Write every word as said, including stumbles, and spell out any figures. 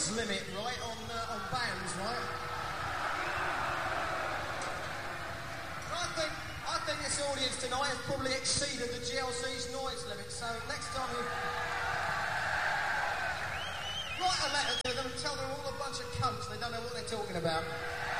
noise limit, right, on uh, on bands, right? I think I think this audience tonight has probably exceeded the G L C's noise limit. So next time you write a letter to them and tell them all a bunch of cunts, they don't know what they're talking about.